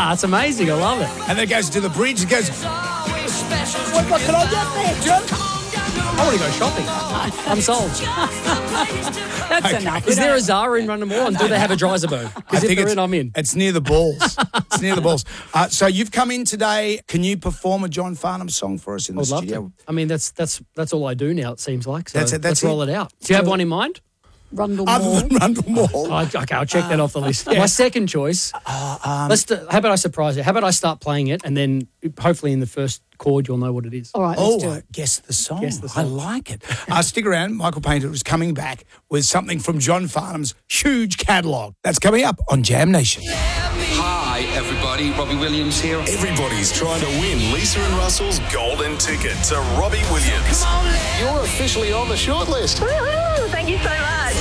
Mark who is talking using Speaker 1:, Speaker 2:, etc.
Speaker 1: It's amazing. I love it.
Speaker 2: And then it goes to the bridge. It goes,
Speaker 1: What can I get there, John? I want to go shopping. I'm sold.
Speaker 3: That's enough.
Speaker 1: Is there a Zara in Rundle and do they have a Dryzabone? Because if they're in, I'm in.
Speaker 2: It's near the balls. It's near the balls. So you've come in today. Can you perform a John Farnham song for us in the
Speaker 1: I'd love
Speaker 2: studio?
Speaker 1: to. I mean, that's all I do now, it seems like. So
Speaker 2: That's it,
Speaker 1: let's roll it out. Do you have one in mind?
Speaker 3: Rundle Mall.
Speaker 2: Other than Rundle Mall.
Speaker 1: Okay, I'll check that off the list. My second choice, how about I surprise you? How about I start playing it and then hopefully in the first chord you'll know what it is.
Speaker 3: All right, let's do
Speaker 2: Oh,
Speaker 3: it.
Speaker 2: guess the song.
Speaker 1: Guess the
Speaker 2: I
Speaker 1: song.
Speaker 2: like it. Stick around. Michael Painter is coming back with something from John Farnham's huge catalogue. That's coming up on Jam Nation.
Speaker 4: Hi, everybody. Robbie Williams here.
Speaker 5: Everybody's trying to win Lisa and Russell's golden ticket to Robbie Williams.
Speaker 6: You're officially on the shortlist.
Speaker 7: Woohoo! Thank you so much.